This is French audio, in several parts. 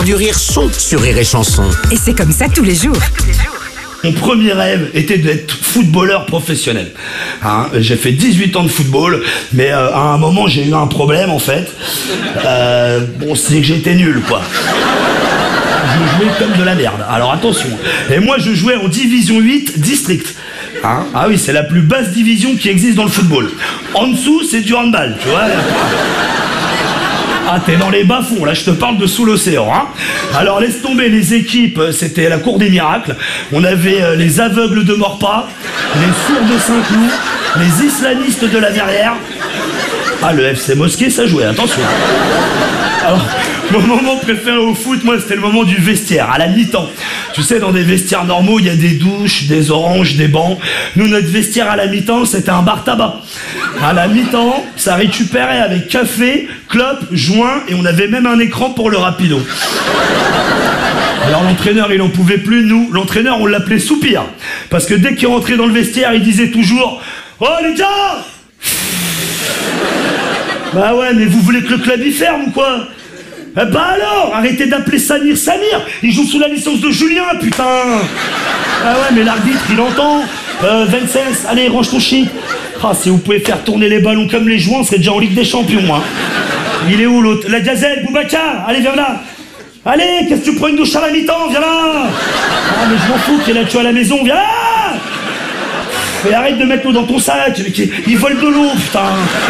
Du rire sont sur Rire et Chanson. Et c'est comme ça tous les jours. Mon premier rêve était d'être footballeur professionnel. Hein, j'ai fait 18 ans de football, mais à un moment j'ai eu un problème en fait. Bon, c'est que j'étais nul quoi. Je jouais comme de la merde. Alors attention. Et moi je jouais en division 8 district. Hein, ah oui, c'est la plus basse division qui existe dans le football. En dessous, c'est du handball, tu vois. Ah, t'es dans les bas-fonds, là, je te parle de sous l'océan, hein. Alors, laisse tomber les équipes, c'était la cour des miracles. On avait les aveugles de Morpas, les sourds de Saint-Cloud, les islamistes de la Verrière. Ah, le FC Mosquée, ça jouait, attention. Alors, mon moment préféré au foot, moi, c'était le moment du vestiaire, à la mi-temps. Tu sais, dans des vestiaires normaux, il y a des douches, des oranges, des bancs. Nous, notre vestiaire à la mi-temps, c'était un bar tabac. À la mi-temps, ça récupérait avec café, clope, joint, et on avait même un écran pour le rapido. Alors l'entraîneur, il en pouvait plus, nous. L'entraîneur, on l'appelait Soupir. Parce que dès qu'il rentrait dans le vestiaire, il disait toujours « Oh, les gars !» Bah ouais, mais vous voulez que le club y ferme ou quoi? Eh bah alors, arrêtez d'appeler Samir Samir. Il joue sous la licence de Julien, putain. Ah ouais, mais l'arbitre, il entend. Vincennes, allez, range ton shit. Ah, si vous pouvez faire tourner les ballons comme les joints, on serait déjà en Ligue des Champions, hein. Il est où l'autre? La gazelle, Boubacar. Allez, viens là. Allez, qu'est-ce que tu prends une douche à la mi-temps? Viens là. Ah, mais je m'en fous qu'il a tué à la maison, viens là. Et arrête de mettre l'eau dans ton sac. Il vole de l'eau, putain.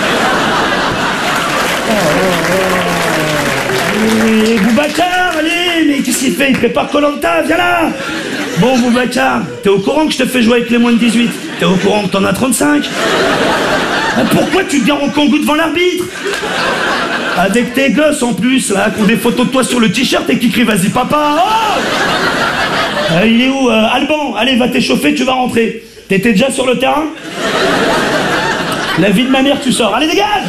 Et Boubacar, allez, mais qu'est-ce qu'il fait? Il prépare Koh-Lanta, viens là. Bon, Boubacar, t'es au courant que je te fais jouer avec les moins de 18? T'es au courant que t'en as 35? Pourquoi tu te gares en kangou devant l'arbitre? Avec tes gosses en plus, là, qui ont des photos de toi sur le t-shirt et qui crient vas-y papa. Oh, il est où Alban, allez, va t'échauffer, tu vas rentrer. T'étais déjà sur le terrain? La vie de ma mère, tu sors. Allez, dégage.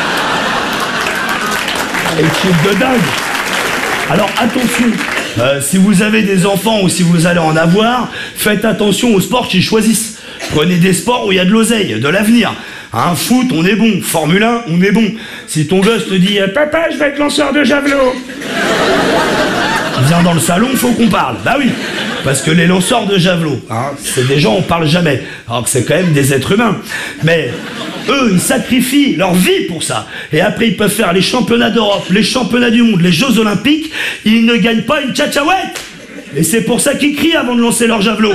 Et truc de dingue. Alors attention, si vous avez des enfants ou si vous allez en avoir, faites attention aux sports qu'ils choisissent. Prenez des sports où il y a de l'oseille, de l'avenir. Hein, foot, on est bon. Formule 1, on est bon. Si ton gosse te dit « Papa, je vais être lanceur de javelot », viens dans le salon, faut qu'on parle. Bah oui, parce que les lanceurs de javelot, hein, c'est des gens, on parle jamais. Alors que c'est quand même des êtres humains. Mais eux, ils sacrifient leur vie pour ça. Et après, ils peuvent faire les championnats d'Europe, les championnats du monde, les Jeux Olympiques. Ils ne gagnent pas une cacahuète. Et c'est pour ça qu'ils crient avant de lancer leur javelot.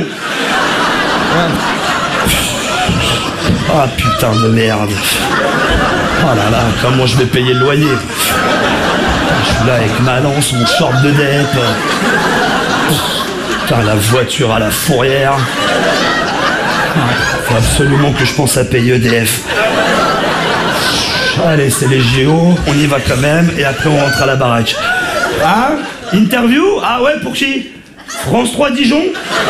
Ah putain de merde. Oh là là, comment je vais payer le loyer? Je suis là avec ma lance, mon short de dep. Putain, la voiture à la fourrière. Faut absolument que je pense à payer EDF. Allez, c'est les JO, on y va quand même, et après on rentre à la baraque. Hein? Interview? Ah ouais, pour qui? France 3 Dijon?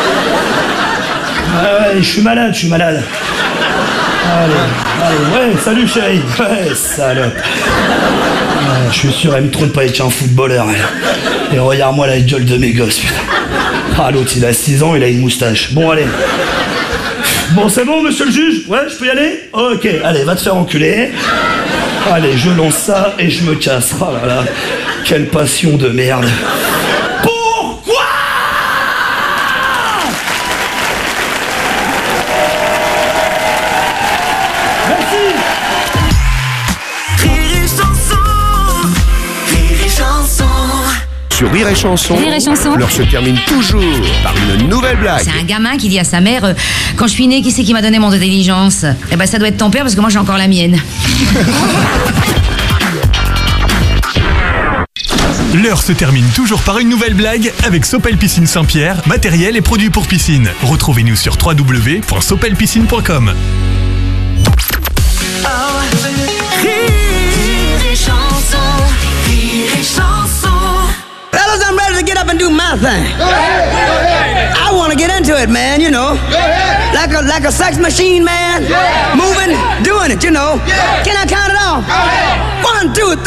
Ah ouais, je suis malade. Allez, ouais, salut chérie. Ouais, salope. Ouais, je suis sûr, elle me trompe pas avec un footballeur. Elle. Et regarde-moi la gueule de mes gosses, putain. Ah, l'autre, il a 6 ans, il a une moustache. Bon, allez. Bon, c'est bon, monsieur le juge? Ouais, je peux y aller? Ok, allez, va te faire enculer. Allez, je lance ça et je me casse. Oh là là, quelle passion de merde. Pourquoi? Merci. Rire et chanson. Rire et chanson. Sur Rire et Chanson, Rire et Chanson. l'heure se termine toujours par une nouvelle blague. C'est un gamin qui dit à sa mère quand je suis né, qui c'est qui m'a donné mon intelligence? Eh ben ça doit être ton père parce que moi j'ai encore la mienne. L'heure se termine toujours par une nouvelle blague avec Sopel Piscine Saint-Pierre, matériel et produits pour piscine. Retrouvez-nous sur www.sopelpiscine.com. Fellas, I'm ready to get up and do my thing. I want to get into it, man, you know. Like a sex machine, man. Moving, doing it, you know. Can I count it off? 1, 2, 3.